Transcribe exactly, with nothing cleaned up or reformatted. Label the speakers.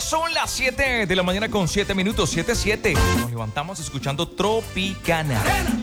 Speaker 1: son las siete de la mañana con siete minutos, siete siete. Nos levantamos escuchando Tropicana.